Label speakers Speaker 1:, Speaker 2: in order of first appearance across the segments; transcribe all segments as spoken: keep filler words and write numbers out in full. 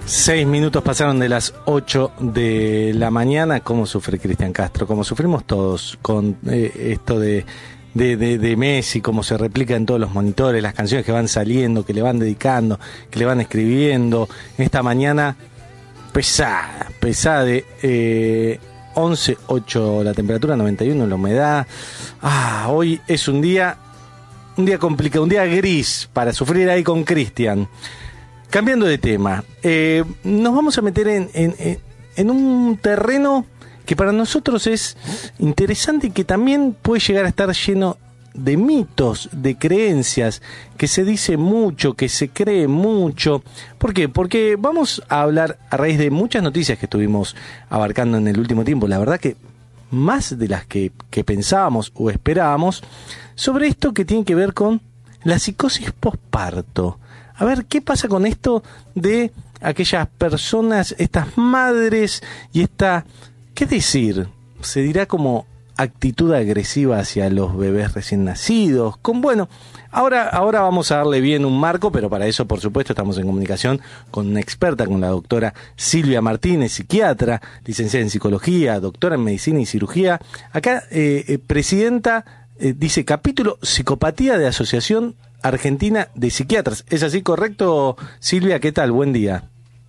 Speaker 1: Seis minutos pasaron de las ocho de la mañana. ¿Cómo sufre Cristian Castro? Como sufrimos todos con eh, esto de, de, de, de Messi, cómo se replica en todos los monitores, las canciones que van saliendo, que le van dedicando, que le van escribiendo. Esta mañana pesada, pesada de eh, once, ocho la temperatura, noventa y uno la humedad. Ah, hoy es un día, un día complicado, un día gris para sufrir ahí con Cristian. Cambiando de tema, eh, nos vamos a meter en, en, en un terreno que para nosotros es interesante y que también puede llegar a estar lleno de mitos, de creencias, que se dice mucho, que se cree mucho. ¿Por qué? Porque vamos a hablar a raíz de muchas noticias que estuvimos abarcando en el último tiempo, la verdad que más de las que, que pensábamos o esperábamos, sobre esto que tiene que ver con la psicosis posparto. A ver, ¿qué pasa con esto de aquellas personas, estas madres y esta, qué decir, se dirá como actitud agresiva hacia los bebés recién nacidos? Con, bueno, ahora, ahora vamos a darle bien un marco, pero para eso, por supuesto, estamos en comunicación con una experta, con la doctora Silvia Martínez, psiquiatra, licenciada en psicología, doctora en medicina y cirugía. Acá, eh, eh, presidenta, eh, dice capítulo psicopatía de Asociación Argentina de Psiquiatras. ¿Es así correcto, Silvia? ¿Qué tal? Buen día.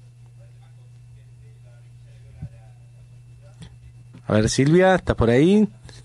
Speaker 1: A ver, Silvia, ¿estás por ahí?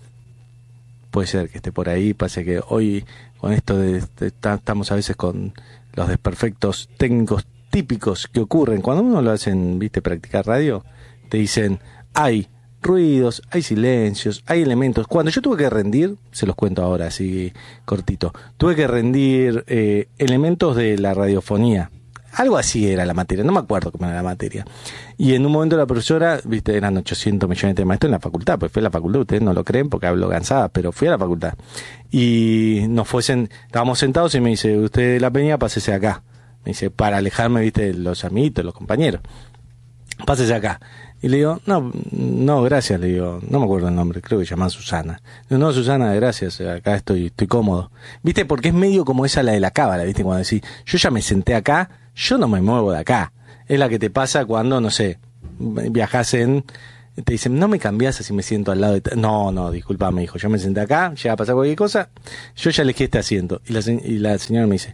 Speaker 1: Puede ser que esté por ahí. Pasa que hoy con esto de, de, de estamos a veces con los desperfectos técnicos típicos que ocurren cuando uno lo hacen, viste, practicar radio, te dicen hay ruidos, hay silencios, hay elementos. Cuando yo tuve que rendir, se los cuento ahora así cortito, tuve que rendir eh, elementos de la radiofonía, algo así era la materia, no me acuerdo cómo era la materia, y en un momento la profesora, viste, eran ochocientos millones de maestros en la facultad, pues fui a la facultad, ustedes no lo creen porque hablo cansada, pero fui a la facultad, y nos fuesen, estábamos sentados y me dice, usted de la Peña, pásese acá, me dice, para alejarme, viste, los amiguitos, los compañeros, pásese acá. Y le digo, no, no, gracias, le digo, no me acuerdo el nombre, creo que se llama Susana. Le digo, no, Susana, gracias, acá estoy, estoy cómodo. ¿Viste? Porque es medio como esa la de la cábala, ¿viste? Cuando decís, yo ya me senté acá, yo no me muevo de acá. Es la que te pasa cuando, no sé, viajás en, te dicen, no me cambiás así me siento al lado de... T-". No, no, disculpa, me dijo, yo me senté acá, llega a pasar cualquier cosa, yo ya elegí este asiento. Y la, y la señora me dice,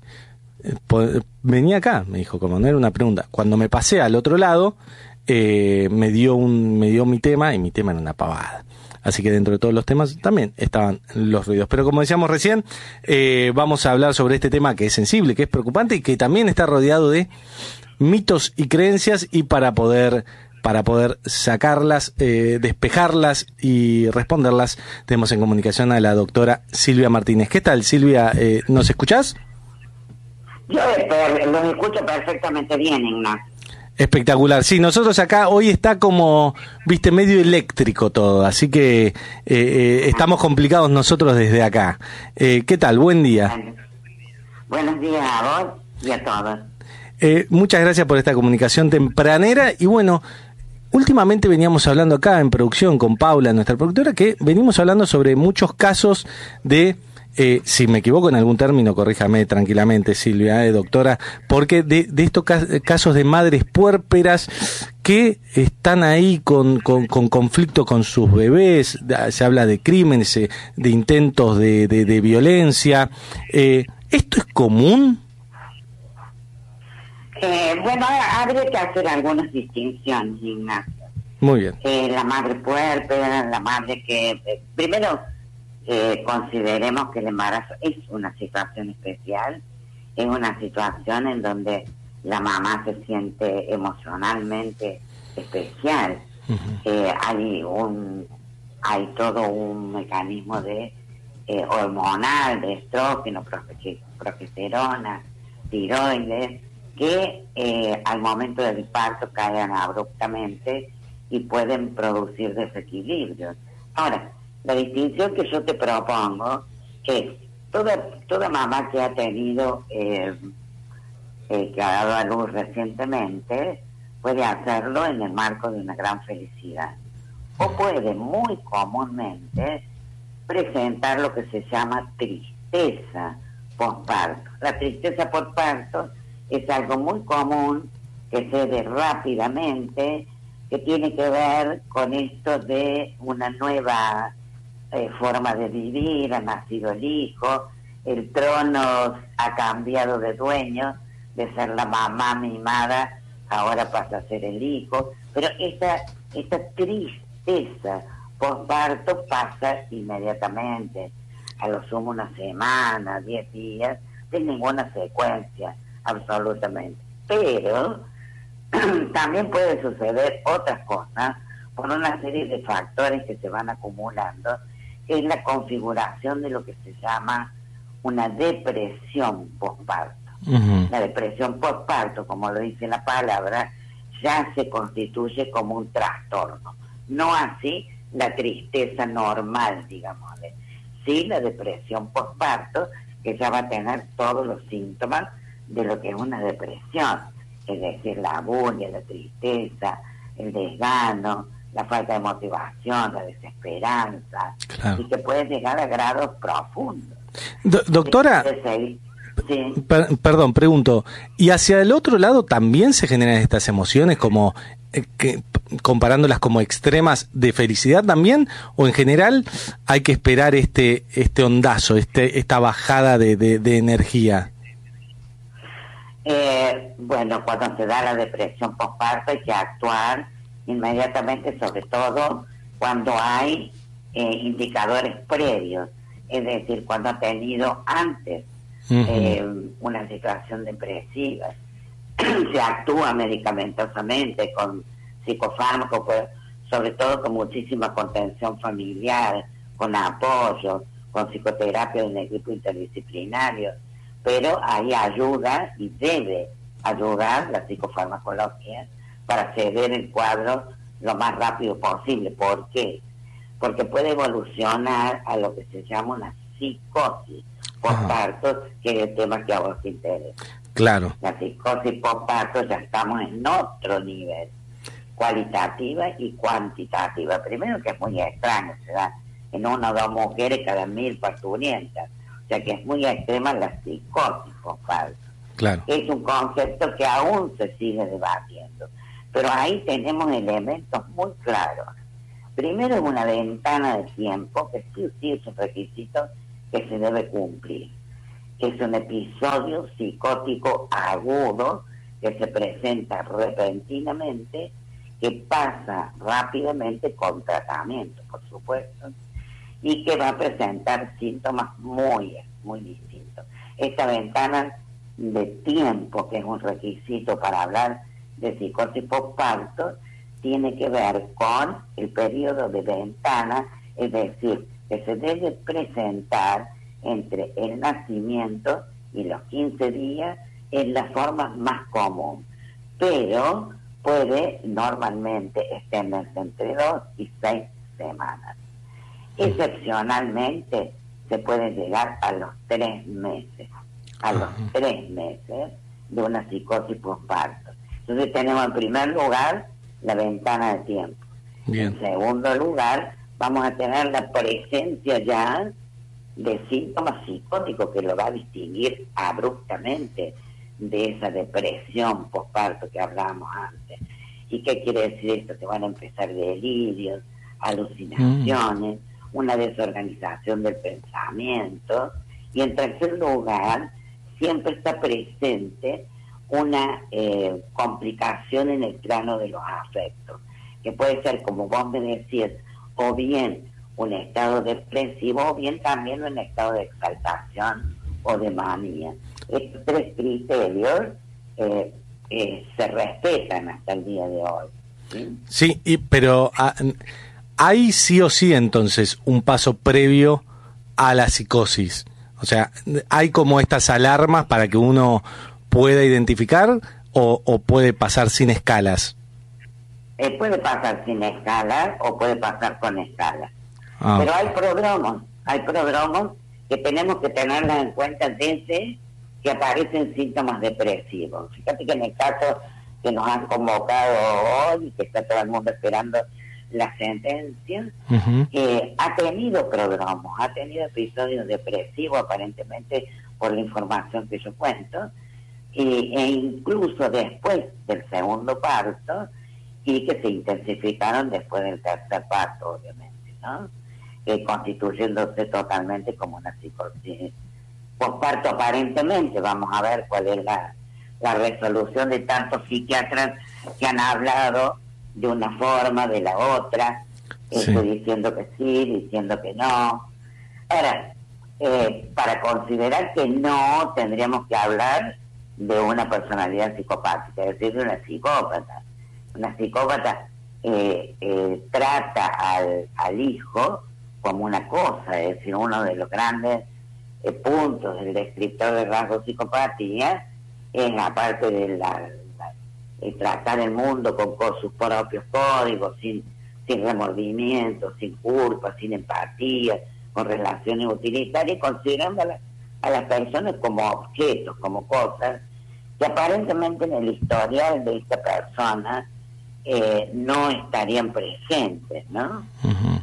Speaker 1: vení acá, me dijo, como no era una pregunta. Cuando me pasé al otro lado, Eh, me dio un me dio mi tema y mi tema era una pavada, así que dentro de todos los temas también estaban los ruidos, pero como decíamos recién, eh, vamos a hablar sobre este tema que es sensible, que es preocupante y que también está rodeado de mitos y creencias, y para poder para poder sacarlas, eh, despejarlas y responderlas tenemos en comunicación a la doctora Silvia Martínez. ¿Qué tal, Silvia? Eh, ¿nos escuchás?
Speaker 2: Yo eh, los escucho perfectamente bien, Ignacio.
Speaker 1: Espectacular, sí, nosotros acá hoy está como, viste, medio eléctrico todo, así que eh, eh, estamos complicados nosotros desde acá. Eh, ¿Qué tal? Buen día.
Speaker 2: Buenos días a vos y a todos.
Speaker 1: Eh, muchas gracias por esta comunicación tempranera, y bueno, últimamente veníamos hablando acá en producción con Paula, nuestra productora, que venimos hablando sobre muchos casos de... Eh, si me equivoco en algún término, corríjame tranquilamente, Silvia, eh, doctora, porque de, de estos ca- casos de madres puérperas que están ahí con, con, con conflicto con sus bebés, se habla de crímenes, de intentos de, de, de violencia. Eh, ¿Esto es común?
Speaker 2: Eh, bueno, habría que hacer algunas distinciones, Ignacio.
Speaker 1: Muy bien.
Speaker 2: Eh, la madre puérpera, la madre que... Eh, primero... Eh, consideremos que el embarazo es una situación especial, es una situación en donde la mamá se siente emocionalmente especial. Uh-huh. Eh, hay un hay todo un mecanismo de eh, hormonal, de estrógeno, progesterona, tiroides, que eh, al momento del parto caen abruptamente y pueden producir desequilibrios. Ahora, la distinción que yo te propongo es toda toda mamá que ha tenido eh, eh, que ha dado a luz recientemente puede hacerlo en el marco de una gran felicidad, o puede muy comúnmente presentar lo que se llama tristeza posparto. La tristeza posparto es algo muy común que cede rápidamente, que tiene que ver con esto de una nueva eh, forma de vivir, ha nacido el hijo, el trono ha cambiado de dueño, de ser la mamá mimada, ahora pasa a ser el hijo, pero esta, esta tristeza posparto pasa inmediatamente, a lo sumo una semana, diez días, sin ninguna secuencia, absolutamente. Pero también puede suceder otras cosas por una serie de factores que se van acumulando, que es la configuración de lo que se llama una depresión postparto. Uh-huh. La depresión postparto, como lo dice la palabra, ya se constituye como un trastorno. No así la tristeza normal, digamos. Sí, la depresión postparto, que ya va a tener todos los síntomas de lo que es una depresión. Es decir, la abulia, la tristeza, el desgano, la falta de motivación, la desesperanza, claro. Y que puede llegar a grados profundos.
Speaker 1: Do- doctora,
Speaker 2: sí.
Speaker 1: per- perdón, pregunto, ¿y hacia el otro lado también se generan estas emociones como eh, que, comparándolas como extremas de felicidad también, o en general hay que esperar este este ondazo, este esta bajada de, de, de energía?
Speaker 2: Eh, bueno, cuando se da la depresión postparto hay que actuar inmediatamente, sobre todo cuando hay eh, indicadores previos, es decir, cuando ha tenido antes uh-huh. eh, una situación depresiva. Se actúa medicamentosamente con psicofármacos, pues, sobre todo con muchísima contención familiar, con apoyo, con psicoterapia en equipo interdisciplinario, pero hay ayuda y debe ayudar la psicofarmacología para ceder el cuadro lo más rápido posible. ¿Por qué? Porque puede evolucionar a lo que se llama una psicosis postparto, que es el tema que a vos te interesa.
Speaker 1: Claro.
Speaker 2: La psicosis postparto ya estamos en otro nivel, cualitativa y cuantitativa. Primero, que es muy extraño, se da en una o dos mujeres cada mil parturientas. O sea que es muy extrema la psicosis postparto.
Speaker 1: Claro.
Speaker 2: Es un concepto que aún se sigue debatiendo. Pero ahí tenemos elementos muy claros. Primero, es una ventana de tiempo que sí o sí es un requisito que se debe cumplir. Es un episodio psicótico agudo que se presenta repentinamente, que pasa rápidamente con tratamiento, por supuesto, y que va a presentar síntomas muy, muy distintos. Esta ventana de tiempo, que es un requisito para hablar de psicosis postparto, tiene que ver con el periodo de ventana, es decir, que se debe presentar entre el nacimiento y los quince días en la forma más común, pero puede normalmente extenderse entre dos y seis semanas. Excepcionalmente se puede llegar a los tres meses, a los tres meses de una psicosis postparto. Entonces tenemos en primer lugar la ventana de tiempo. Bien. En segundo lugar, vamos a tener la presencia ya de síntomas psicóticos que lo va a distinguir abruptamente de esa depresión postparto que hablábamos antes. ¿Y qué quiere decir esto? Que van a empezar delirios, alucinaciones, mm. una desorganización del pensamiento, y en tercer lugar siempre está presente una eh, complicación en el plano de los afectos, que puede ser, como vos me decías, o bien un estado depresivo, o bien también un estado de exaltación o de manía. Estos tres criterios eh, eh, se respetan hasta el día de hoy. Sí,
Speaker 1: sí y, pero ah, hay sí o sí entonces un paso previo a la psicosis. O sea, hay como estas alarmas para que uno pueda identificar, o, o puede pasar sin escalas.
Speaker 2: Eh, puede pasar sin escalas o puede pasar con escalas. Ah, pero hay prodromos, hay prodromos que tenemos que tenerlos en cuenta desde que aparecen síntomas depresivos. Fíjate que en el caso que nos han convocado hoy, que está todo el mundo esperando la sentencia, uh-huh. eh, ha tenido prodromos, ha tenido episodios depresivos aparentemente por la información que yo cuento, y, e incluso después del segundo parto, y que se intensificaron después del tercer parto, obviamente, ¿no? Eh, constituyéndose totalmente como una psicosis posparto aparentemente. Vamos a ver cuál es la, la resolución de tantos psiquiatras que han hablado de una forma, de la otra, sí. eh, diciendo que sí, diciendo que no. Ahora, eh, para considerar que no, tendríamos que hablar de una personalidad psicopática, es decir, de una psicópata. Una psicópata eh, eh, trata al, al hijo como una cosa, es decir, uno de los grandes eh, puntos del descriptor de rasgos psicopatía es, aparte de la, la, de tratar el mundo con, con sus propios códigos, sin, sin remordimiento, sin culpa, sin empatía, con relaciones utilitarias, considerando a, la, a las personas como objetos, como cosas, que aparentemente en el historial de esta persona eh, no estarían presentes, ¿no?
Speaker 1: Uh-huh.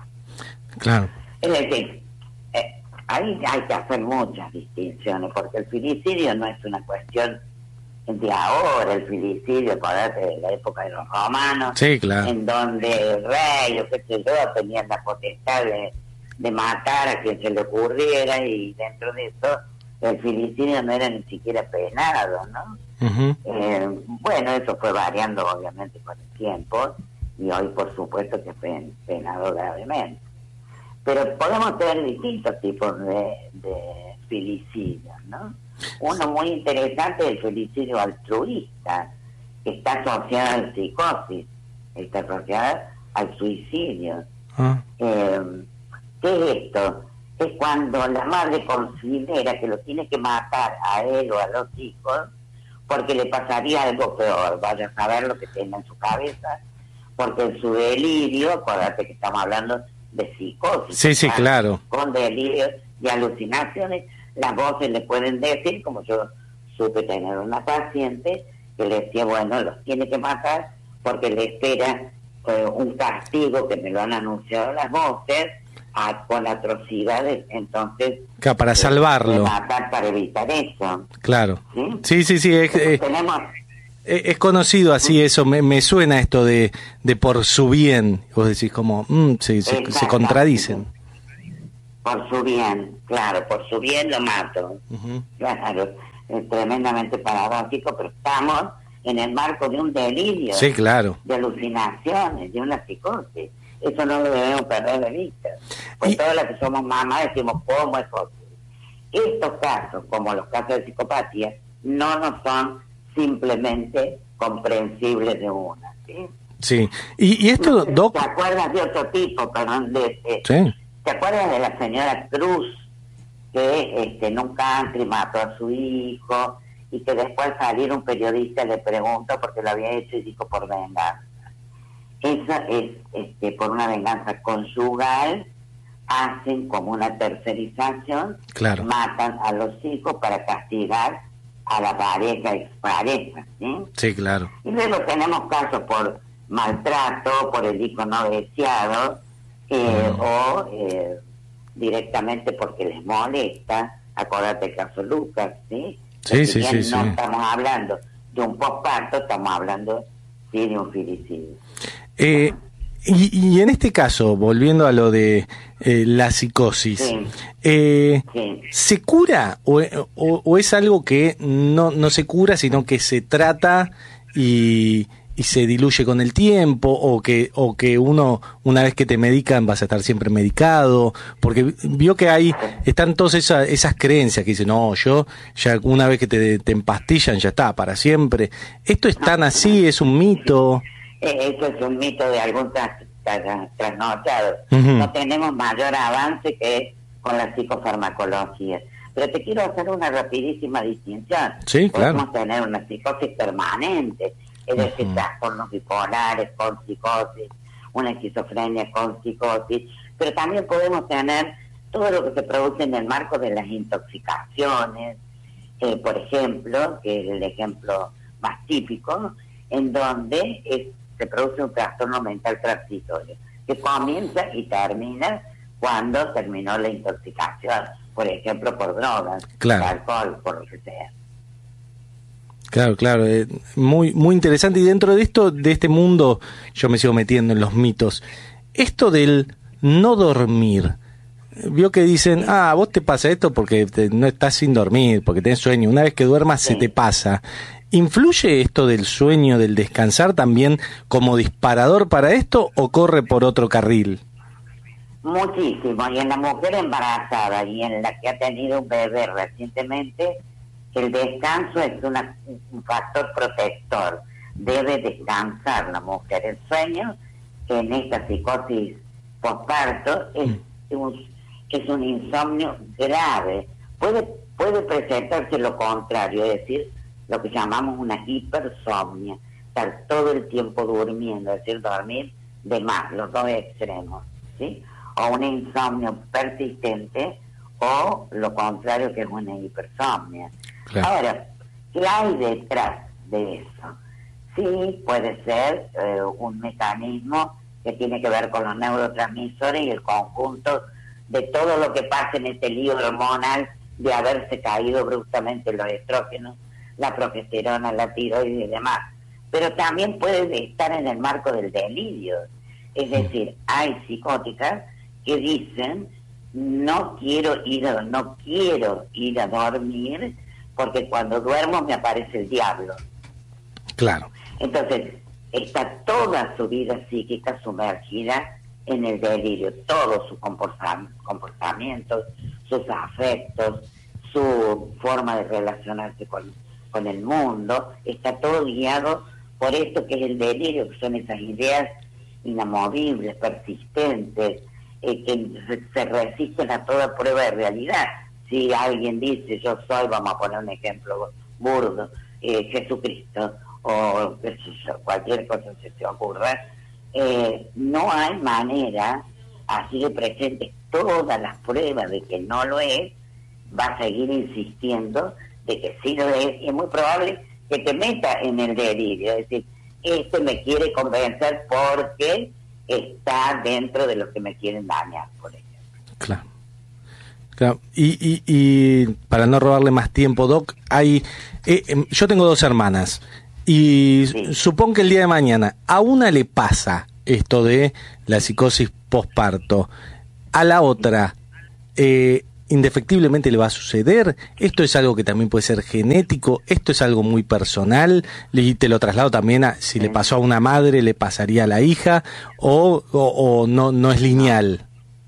Speaker 1: Claro.
Speaker 2: Es decir, eh, ahí hay que hacer muchas distinciones, porque el filicidio no es una cuestión de ahora, el filicidio, acordate de la época de los romanos,
Speaker 1: sí, claro.
Speaker 2: en donde el rey, o qué sé yo, tenían la potestad de, de matar a quien se le ocurriera, y dentro de eso el filicidio no era ni siquiera penado, ¿no? Uh-huh. Eh, bueno, eso fue variando obviamente con el tiempo, y hoy por supuesto que es pen, penado gravemente. Pero podemos tener distintos tipos de, de filicidios, ¿no? Uno muy interesante es el filicidio altruista, que está asociado a la psicosis, está asociado al suicidio. Uh-huh. Eh, ¿Qué es esto? Es cuando la madre considera que lo tiene que matar a él o a los hijos porque le pasaría algo peor, vaya a saber lo que tiene en su cabeza, porque en su delirio, acuérdate que estamos hablando de psicosis,
Speaker 1: sí, sí, claro,
Speaker 2: con delirios y alucinaciones, las voces le pueden decir, como yo supe tener una paciente que le decía, bueno, los tiene que matar porque le espera eh, un castigo que me lo han anunciado las voces, A, con atrocidades, entonces
Speaker 1: claro, para salvarlo,
Speaker 2: matar para evitar eso.
Speaker 1: Claro.
Speaker 2: Sí,
Speaker 1: sí, sí, sí es, eh,
Speaker 2: tenemos
Speaker 1: es, es conocido así eso, me, me suena esto de, de por su bien, vos decís como, mm, sí, se, se contradicen.
Speaker 2: Por su bien, claro, por su bien lo mato. Uh-huh. Claro, es tremendamente paradójico, pero estamos en el marco de un delirio,
Speaker 1: sí, claro,
Speaker 2: de alucinaciones, de una psicosis. Eso no lo debemos perder de vista. Pues y... todas las que somos mamás decimos, ¿cómo es posible? Estos casos, como los casos de psicopatía, no nos son simplemente comprensibles de una, ¿sí?
Speaker 1: Sí. Y, y esto,
Speaker 2: ¿Te,
Speaker 1: Doc...
Speaker 2: ¿Te acuerdas de otro tipo, perdón? De, de,
Speaker 1: sí.
Speaker 2: ¿Te acuerdas de la señora Cruz, que este, en un country mató a su hijo, y que después salir un periodista le pregunta porque lo había hecho y dijo por venganza? Esa es, este, por una venganza conyugal, hacen como una tercerización,
Speaker 1: claro,
Speaker 2: matan a los hijos para castigar a la pareja, expareja, ¿sí?
Speaker 1: Sí, claro.
Speaker 2: Y luego tenemos casos por maltrato, por el hijo no deseado, eh, mm. o eh, directamente porque les molesta. Acordate el caso Lucas, ¿sí?
Speaker 1: Sí, sí, sí,
Speaker 2: no
Speaker 1: sí.
Speaker 2: estamos hablando de un posparto, estamos hablando sí, de un filicidio.
Speaker 1: Eh, y, y en este caso, volviendo a lo de eh, la psicosis, sí. Eh, sí. ¿se cura o, o, o es algo que no, no se cura, sino que se trata y, y se diluye con el tiempo, o que o que uno, una vez que te medican, vas a estar siempre medicado? Porque vio que hay, están todas esas, esas creencias que dicen, no, yo, ya una vez que te, te empastillan, ya está, para siempre. ¿Esto es tan así? ¿Es un mito?
Speaker 2: Eso es un mito de algún tras, tras, trasnochado. Uh-huh. No tenemos mayor avance que con la psicofarmacología. Pero te quiero hacer una rapidísima distinción.
Speaker 1: Sí,
Speaker 2: Podemos
Speaker 1: claro.
Speaker 2: tener una psicosis permanente, es decir, uh-huh. trastornos bipolares con psicosis, una esquizofrenia con psicosis, pero también podemos tener todo lo que se produce en el marco de las intoxicaciones, eh, por ejemplo, que es el ejemplo más típico, en donde es se produce un trastorno mental transitorio, que comienza y termina cuando terminó la intoxicación, por ejemplo, por drogas,
Speaker 1: claro.
Speaker 2: por alcohol, por lo que sea.
Speaker 1: Claro, claro, eh, muy muy interesante. Y dentro de esto, de este mundo, yo me sigo metiendo en los mitos. Esto del no dormir, vio que dicen, ah, vos te pasa esto porque te, no estás sin dormir, porque tenés sueño. Una vez que duermas sí. se te pasa. ¿Influye esto del sueño, del descansar también como disparador para esto o corre por otro carril?
Speaker 2: Muchísimo. Y en la mujer embarazada y en la que ha tenido un bebé recientemente, el descanso es una, un factor protector. Debe descansar la mujer. El sueño, que en esta psicosis posparto, es un, es un insomnio grave. Puede, puede presentarse lo contrario, es decir, lo que llamamos una hipersomnia, estar todo el tiempo durmiendo, es decir, dormir de más, los dos extremos, ¿sí? O un insomnio persistente, o lo contrario, que es una hipersomnia. Claro. Ahora, ¿qué hay detrás de eso? Sí, puede ser eh, un mecanismo que tiene que ver con los neurotransmisores y el conjunto de todo lo que pasa en este lío hormonal de haberse caído bruscamente los estrógenos, la progesterona, la tiroides y demás. Pero también puede estar en el marco del delirio. Es decir, hay psicóticas que dicen, no quiero ir a, no quiero ir a dormir porque cuando duermo me aparece el diablo.
Speaker 1: Claro.
Speaker 2: Entonces, está toda su vida psíquica sumergida en el delirio, todos sus comportamientos, sus afectos, su forma de relacionarse con, con el mundo, está todo guiado por esto que es el delirio, que son esas ideas inamovibles, persistentes, eh, que se resisten a toda prueba de realidad. Si alguien dice, yo soy, vamos a poner un ejemplo burdo, eh, Jesucristo, o cualquier cosa que se te ocurra, eh, no hay manera, así de presente todas las pruebas de que no lo es, va a seguir insistiendo de que sí lo es, y es muy probable que te meta en el delirio, es decir, este me quiere convencer porque está dentro de lo que me quieren dañar, por ejemplo.
Speaker 1: Claro. Claro. Y, y, y para no robarle más tiempo, Doc, hay, eh, eh, yo tengo dos hermanas y sí. supongo que el día de mañana a una le pasa esto de la psicosis posparto, a la otra eh, indefectiblemente le va a suceder. Esto es algo que también puede ser genético, esto es algo muy personal, y te lo traslado también a si sí. le pasó a una madre, le pasaría a la hija, o, o, o no, no es lineal.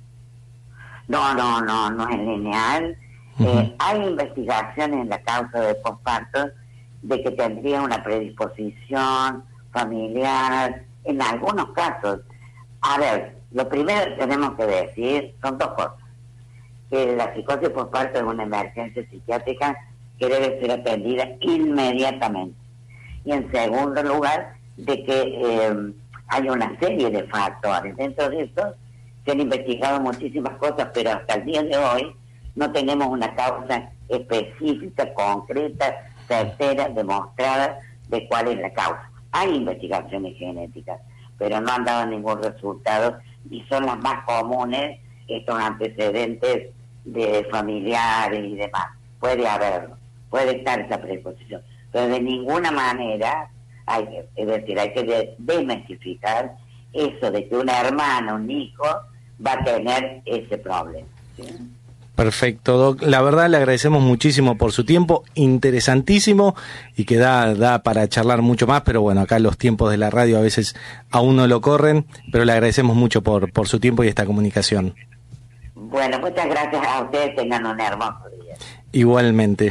Speaker 2: No, no, no, no es lineal. Uh-huh. Eh, hay investigaciones en la causa de posparto de que tendría una predisposición familiar, en algunos casos. A ver, lo primero que tenemos que decir son dos cosas. Que la psicosis posparto es una emergencia psiquiátrica que debe ser atendida inmediatamente. Y en segundo lugar, de que eh, hay una serie de factores. Dentro de eso se han investigado muchísimas cosas, pero hasta el día de hoy no tenemos una causa específica, concreta, certera, demostrada de cuál es la causa. Hay investigaciones genéticas, pero no han dado ningún resultado y son las más comunes, estos antecedentes de familiares y demás. Puede haberlo, puede estar esa predisposición, pero de ninguna manera, hay que, es decir, hay que de, desmitificar eso de que una hermana, un hijo, va a tener ese problema, ¿sí?
Speaker 1: Perfecto, Doc. La verdad le agradecemos muchísimo por su tiempo, interesantísimo, y que da, da para charlar mucho más, pero bueno, acá los tiempos de la radio a veces a uno lo corren, pero le agradecemos mucho por, por su tiempo y esta comunicación.
Speaker 2: Bueno, muchas gracias a ustedes, tengan un hermoso día.
Speaker 1: Igualmente.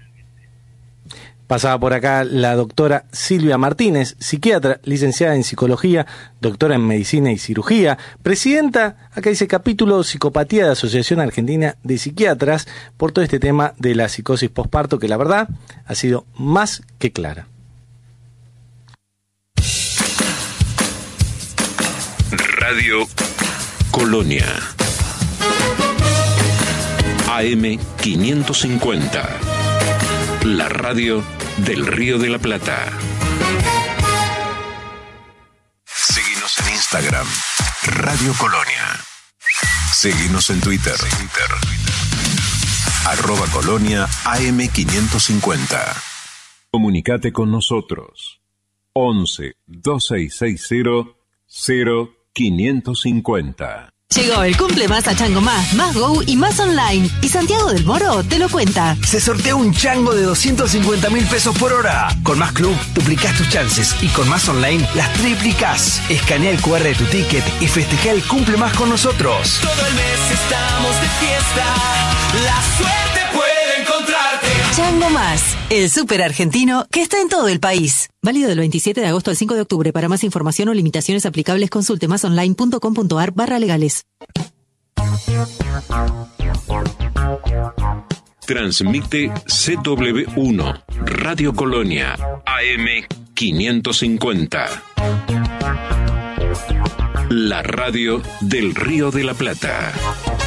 Speaker 1: Pasaba por acá la doctora Silvia Martínez, psiquiatra, licenciada en psicología, doctora en medicina y cirugía, presidenta, acá dice capítulo psicopatía de Asociación Argentina de Psiquiatras, por todo este tema de la psicosis posparto, que la verdad ha sido más que clara.
Speaker 3: Radio Colonia. A M quinientos cincuenta. La radio del Río de la Plata. Seguinos en Instagram, Radio Colonia. Seguinos en Twitter, Twitter. Arroba Colonia A M quinientos cincuenta. Comunicate con nosotros. once, veintiséis sesenta, cero quinientos cincuenta.
Speaker 4: Llegó el cumple más a Chango Más, Más Go y Más Online. Y Santiago del Moro te lo cuenta.
Speaker 5: Se sortea un chango de doscientos cincuenta mil pesos por hora. Con Más Club duplicás tus chances y con Más Online las triplicás. Escanea el cu erre de tu ticket y festeja el cumple más con nosotros.
Speaker 6: Todo el mes estamos de fiesta. La suerte puede encontrarte.
Speaker 4: Chango Más, el súper argentino que está en todo el país. Válido del veintisiete de agosto al cinco de octubre. Para más información o limitaciones aplicables, consulte másonline.com.ar barra legales.
Speaker 3: Transmite C W uno, Radio Colonia, A M quinientos cincuenta. La radio del Río de la Plata.